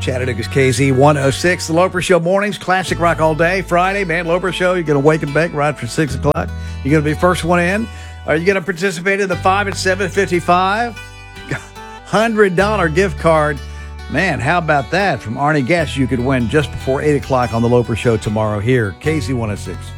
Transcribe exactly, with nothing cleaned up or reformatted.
Chattanooga's K Z one oh six, the Loper Show mornings, classic rock all day. Friday, man, Loper Show, you're going to wake and bake right for six o'clock. You're going to be first one in. Are you going to participate in the five and seven fifty-five? one hundred dollars gift card. Man, how about that? From Arnie Guess, you could win just before eight o'clock on the Loper Show tomorrow here, K Z one oh six.